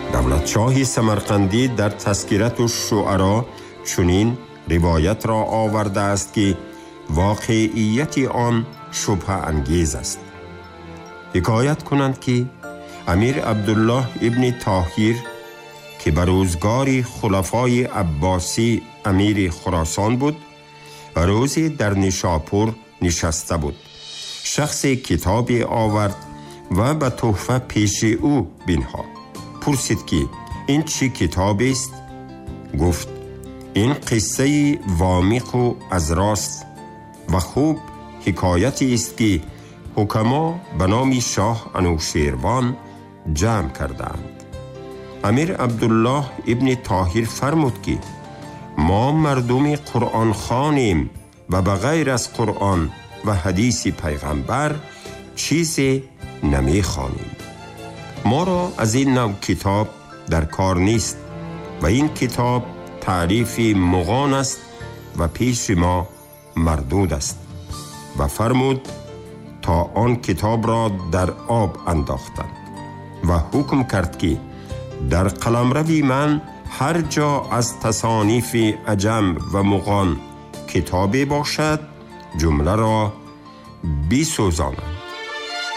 دولت شاه سمرقندی در تذکرة الشعراء چنین روایت را آورده است که واقعیت آن شبهه انگیز است. حکایت کنند که امیر عبدالله ابن طاهر که به روزگار خلفای عباسی امیر خراسان بود، روزی در نیشاپور نشسته بود. شخصی کتابی آورد و به تحفه پیش او بنهاد. پرسید که این چه کتابی است؟ گفت این قصه وامق و ازراست و خوب حکایتی است که حکما به نام شاه انوشیروان جمع کردند. امیر عبدالله ابن طاهر فرمود که ما مردم قرآن خوانیم و بغیر از قرآن و حدیث پیغمبر چیزی نمی خوانیم. ما را از این نوع کتاب در کار نیست و این کتاب تعریف مغان است و پیش ما مردود است. و فرمود تا آن کتاب را در آب انداختند و حکم کرد که در قلمرو من هر جا از تصانیف عجم و مغان کتابی باشد جمله را بسوزانند.